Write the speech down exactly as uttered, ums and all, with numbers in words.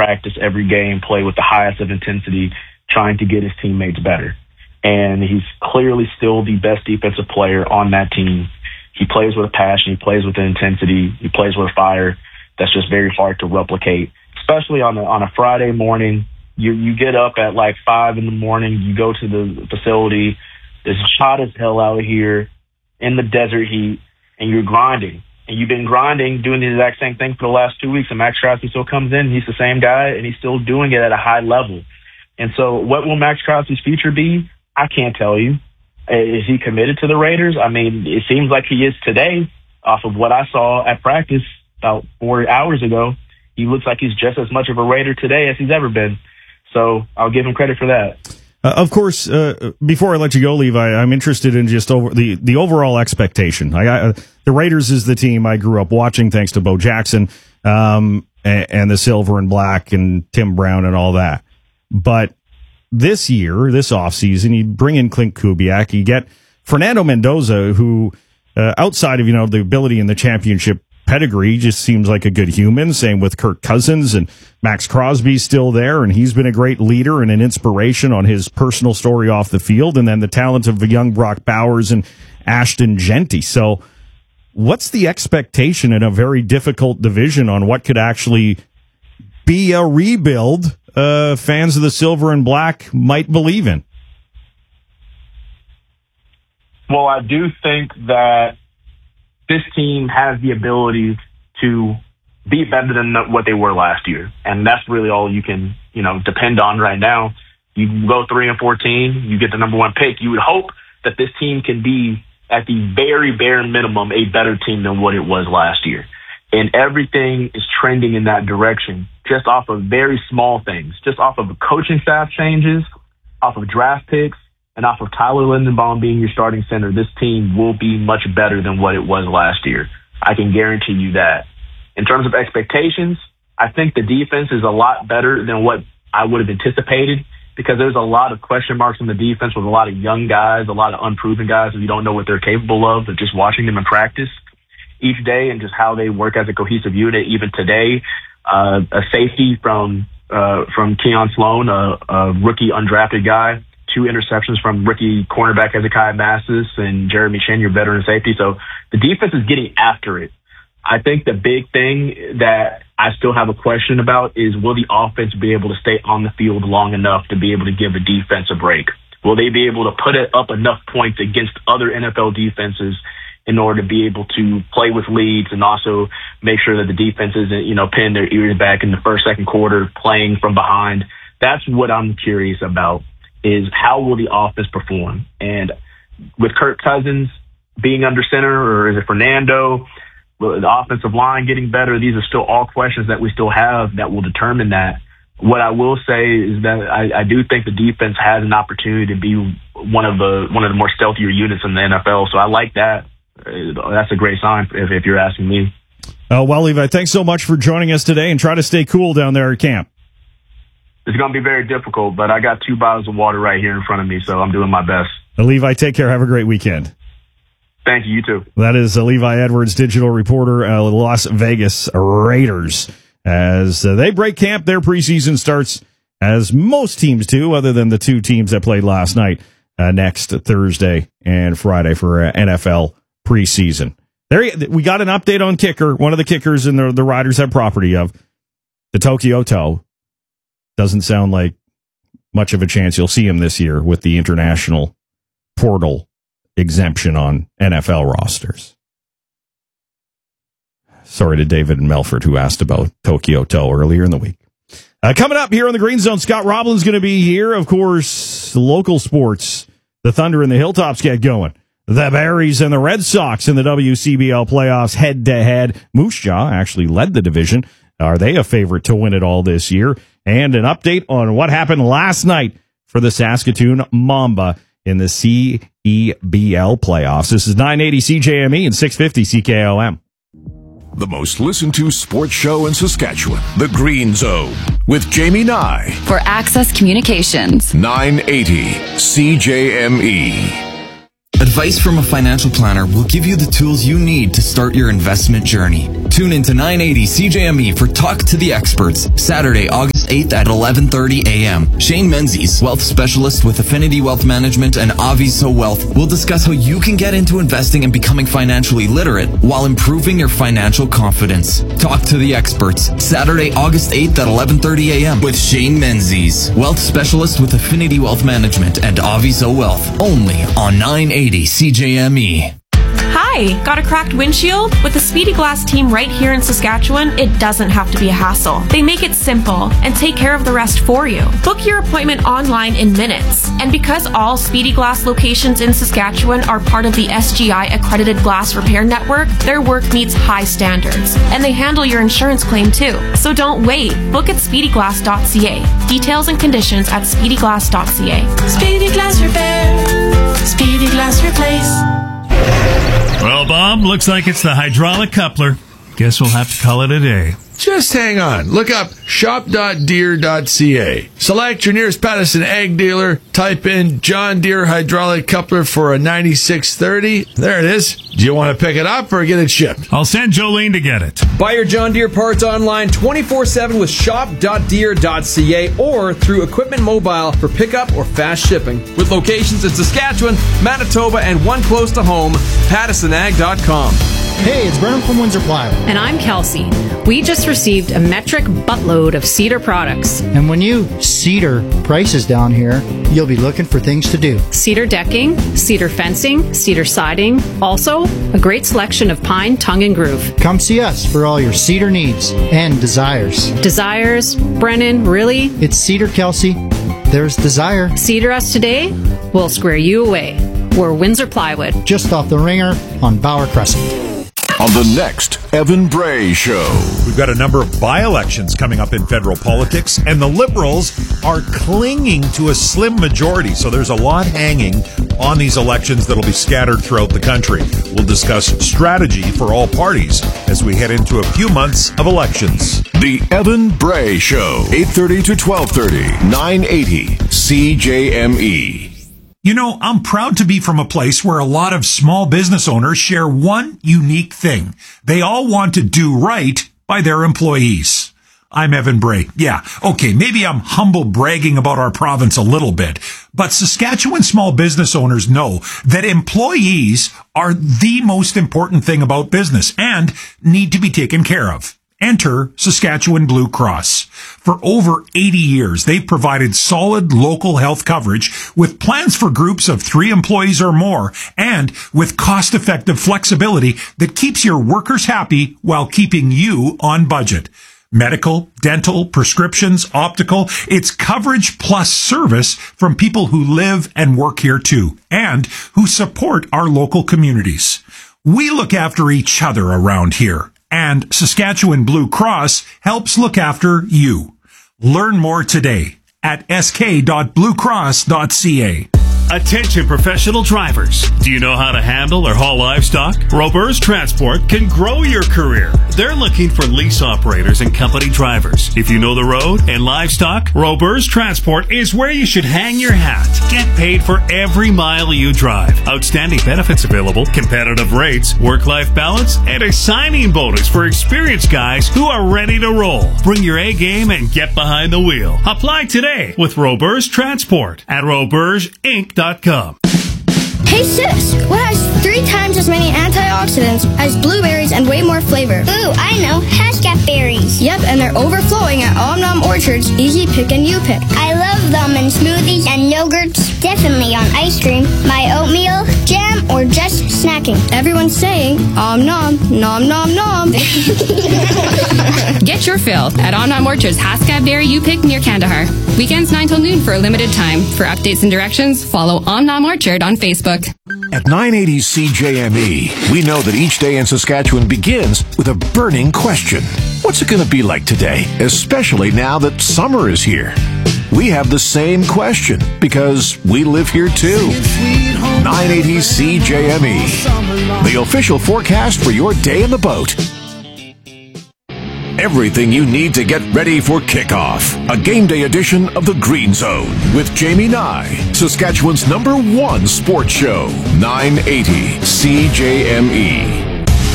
practice, every game, play with the highest of intensity, trying to get his teammates better. And he's clearly still the best defensive player on that team. He plays with a passion. He plays with an intensity. He plays with fire. That's just very hard to replicate, especially on a, on a Friday morning. You you get up at like five in the morning. You go to the facility. It's hot as hell out here in the desert heat, and you're grinding. And you've been grinding, doing the exact same thing for the last two weeks. And Max Crosby still comes in. He's the same guy, and he's still doing it at a high level. And so what will Max Crosby's future be? I can't tell you. Is he committed to the Raiders? I mean, it seems like he is today off of what I saw at practice about four hours ago. He looks like he's just as much of a Raider today as he's ever been. So I'll give him credit for that. Uh, of course, uh, before I let you go, Levi, I'm interested in just over the, the overall expectation. I, I, the Raiders is the team I grew up watching thanks to Bo Jackson um, and, and the silver and black and Tim Brown and all that. But this year, this offseason, you bring in Clint Kubiak, you get Fernando Mendoza, who uh, outside of, you know, the ability in the championship pedigree, just seems like a good human. Same with Kirk Cousins, and Max Crosby's still there, and he's been a great leader and an inspiration on his personal story off the field. And then the talent of the young Brock Bowers and Ashton Genty. So what's the expectation in a very difficult division on what could actually be a rebuild uh, fans of the silver and black might believe in? Well, I do think that this team has the ability to be better than what they were last year. And that's really all you can, you know, depend on right now. You go three and fourteen, you get the number one pick. You would hope that this team can be, at the very bare minimum, a better team than what it was last year. And everything is trending in that direction, just off of very small things, just off of coaching staff changes, off of draft picks, and off of Tyler Lindenbaum being your starting center. This team will be much better than what it was last year. I can guarantee you that. In terms of expectations, I think the defense is a lot better than what I would have anticipated, because there's a lot of question marks on the defense with a lot of young guys, a lot of unproven guys who you don't know what they're capable of, but just watching them in practice each day and just how they work as a cohesive unit. Even today, uh, a safety from uh, from Keon Sloan, a, a rookie undrafted guy, two interceptions from rookie cornerback Hezekiah Massis and Jeremy Chin, your veteran safety. So the defense is getting after it. I think the big thing that I still have a question about is, will the offense be able to stay on the field long enough to be able to give a defense a break? Will they be able to put it up enough points against other N F L defenses in order to be able to play with leads and also make sure that the defense isn't, you know, pinning their ears back in the first, second quarter, playing from behind? That's what I'm curious about, is how will the offense perform? And with Kirk Cousins being under center, or is it Fernando, the offensive line getting better? These are still all questions that we still have that will determine that. What I will say is that I, I do think the defense has an opportunity to be one of the one of the more stealthier units in the N F L. So I like that. That's a great sign if, if you're asking me. Uh, well, Levi, thanks so much for joining us today, and try to stay cool down there at camp. It's going to be very difficult, but I got two bottles of water right here in front of me, so I'm doing my best. Uh, Levi, take care. Have a great weekend. Thank you. You too. That is uh, Levi Edwards, digital reporter, uh, Las Vegas Raiders. As uh, they break camp, their preseason starts, as most teams do, other than the two teams that played last night, uh, next Thursday and Friday for uh, N F L preseason. There, we got an update on kicker. One of the kickers in the, the Riders have property of, the Tokyo Toe. Doesn't sound like much of a chance you'll see him this year with the international portal exemption on N F L rosters. Sorry to David and Melford, who asked about Tokyo Toe earlier in the week. Uh, coming up here on the Green Zone, Scott Roblin's going to be here. Of course, local sports, the Thunder and the Hilltops get going. The Berries and the Red Sox in the W C B L playoffs head-to-head. Moose Jaw actually led the division. Are they a favorite to win it all this year? And an update on what happened last night for the Saskatoon Mamba in the C E B L playoffs. This is nine eighty C J M E and six fifty C K O M. The most listened to sports show in Saskatchewan, The Green Zone, with Jamie Nye. For Access Communications. nine eighty C J M E. Advice from a financial planner will give you the tools you need to start your investment journey. Tune into nine eighty C J M E for Talk to the Experts, Saturday, August eighth at eleven thirty a.m. Shane Menzies, wealth specialist with Affinity Wealth Management and Aviso Wealth, will discuss how you can get into investing and becoming financially literate while improving your financial confidence. Talk to the experts. Saturday, August eighth at eleven thirty a.m. with Shane Menzies, wealth specialist with Affinity Wealth Management and Aviso Wealth, only on nine eighty C J M E. Hi, got a cracked windshield? With the Speedy Glass team right here in Saskatchewan, it doesn't have to be a hassle. They make it simple and take care of the rest for you. Book your appointment online in minutes. And because all Speedy Glass locations in Saskatchewan are part of the S G I accredited glass repair network, their work meets high standards. And they handle your insurance claim too. So don't wait. Book at speedy glass dot c a. Details and conditions at speedy glass dot c a. Speedy Glass Repair. Speedy Glass Replace. Well, Bob, looks like it's the hydraulic coupler. Guess we'll have to call it a day. Just hang on. Look up shop dot deere dot c a. Select your nearest Patterson ag dealer. Type in John Deere hydraulic coupler for a ninety-six thirty. There it is. Do you want to pick it up or get it shipped? I'll send Jolene to get it. Buy your John Deere parts online twenty-four seven with shop dot deere dot c a or through Equipment Mobile for pickup or fast shipping. With locations in Saskatchewan, Manitoba, and one close to home, Patterson Ag dot com. Hey, it's Brennan from Windsor Plywood. And I'm Kelsey. We just received a metric buttload of cedar products. And when you cedar prices down here, you'll be looking for things to do. Cedar decking, cedar fencing, cedar siding. Also, a great selection of pine, tongue, and groove. Come see us for all your cedar needs and desires. Desires? Brennan, really? It's Cedar, Kelsey. There's desire. Cedar us today, we'll square you away. We're Windsor Plywood. Just off the ringer on Bauer Crescent. On the next Evan Bray Show. We've got a number of by-elections coming up in federal politics, and the Liberals are clinging to a slim majority, so there's a lot hanging on these elections that'll be scattered throughout the country. We'll discuss strategy for all parties as we head into a few months of elections. The Evan Bray Show, eight thirty to twelve thirty, nine eighty C J M E. You know, I'm proud to be from a place where a lot of small business owners share one unique thing. They all want to do right by their employees. I'm Evan Bray. Yeah, okay, maybe I'm humble bragging about our province a little bit, but Saskatchewan small business owners know that employees are the most important thing about business and need to be taken care of. Enter Saskatchewan Blue Cross. For over eighty years, they've provided solid local health coverage with plans for groups of three employees or more and with cost-effective flexibility that keeps your workers happy while keeping you on budget. Medical, dental, prescriptions, optical, it's coverage plus service from people who live and work here too and who support our local communities. We look after each other around here. And Saskatchewan Blue Cross helps look after you. Learn more today at s k dot blue cross dot c a. Attention professional drivers. Do you know how to handle or haul livestock? Robers Transport can grow your career. They're looking for lease operators and company drivers. If you know the road and livestock, Robers Transport is where you should hang your hat. Get paid for every mile you drive. Outstanding benefits available, competitive rates, work-life balance, and a signing bonus for experienced guys who are ready to roll. Bring your A game and get behind the wheel. Apply today with Robers Transport at robers inc dot com. Hey sis, what has three times as many antioxidants as blueberries and way more flavor? Ooh, I know, Haskell berries. Yep, and they're overflowing at Om Nom Orchard's Easy Pick and You Pick. I love them in smoothies and yogurts, definitely on ice cream, my oatmeal, jam, or just snacking. Everyone's saying Om Nom, Nom Nom Nom. Get your fill at Om Nom Orchard's Haskell Berry You Pick near Kandahar. Weekends nine till noon for a limited time. For updates and directions, follow Om Nom Orchard on Facebook. At nine eighty C J M E, we know that each day in Saskatchewan begins with a burning question. What's it going to be like today, especially now that summer is here? We have the same question because we live here too. nine eighty C J M E, the official forecast for your day in the boat. Everything you need to get ready for kickoff. A game day edition of the Green Zone with Jamie Nye, Saskatchewan's number one sports show. nine eighty C J M E.